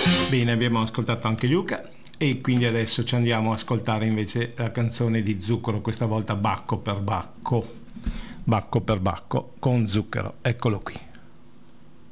Bene, abbiamo ascoltato anche Luca e quindi adesso ci andiamo a ascoltare invece la canzone di Zucchero, questa volta Bacco per Bacco, Bacco per Bacco con Zucchero, eccolo qui.